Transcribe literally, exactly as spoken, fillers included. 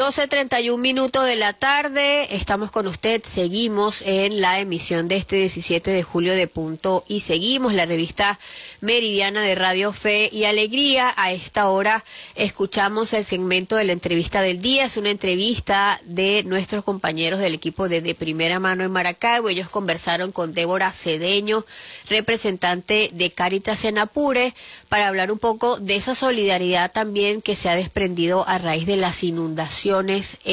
doce treinta y un minutos de la tarde, estamos con usted, seguimos en la emisión de este diecisiete de julio de Punto y Seguimos, la revista meridiana de Radio Fe y Alegría. A esta hora escuchamos el segmento de la entrevista del día, es una entrevista de nuestros compañeros del equipo de, de Primera Mano en Maracaibo. Ellos conversaron con Débora Cedeño, representante de Cáritas en Apure, para hablar un poco de esa solidaridad también que se ha desprendido a raíz de las inundaciones